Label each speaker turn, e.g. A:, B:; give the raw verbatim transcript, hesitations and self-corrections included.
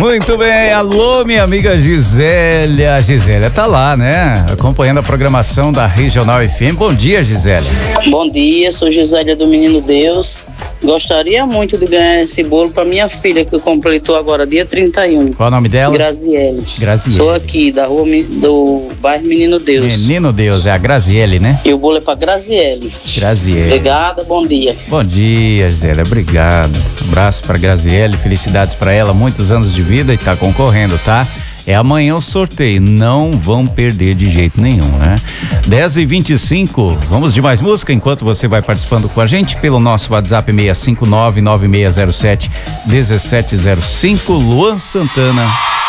A: Muito bem, alô minha amiga Gisélia. A Gisélia tá lá, né? Acompanhando a programação da Regional F M. Bom dia, Gisélia.
B: Bom dia, sou Gisélia do Menino Deus. Gostaria muito de ganhar esse bolo para minha filha, que completou agora dia trinta e um.
A: Qual o nome dela?
B: Graziele.
A: Graziele.
B: Sou aqui da rua do bairro Menino Deus.
A: Menino Deus, é a Graziele, né?
B: E o bolo é para Graziele.
A: Graziele.
B: Obrigada, bom dia.
A: Bom dia, Gisélia, obrigado. Um abraço para Graziele, felicidades para ela, muitos anos de vida e tá concorrendo, tá? É amanhã o sorteio, não vão perder de jeito nenhum, né? dez e vinte e cinco, vamos de mais música enquanto você vai participando com a gente pelo nosso WhatsApp seis cinco nove nove seis zero sete um sete zero cinco. Luan Santana.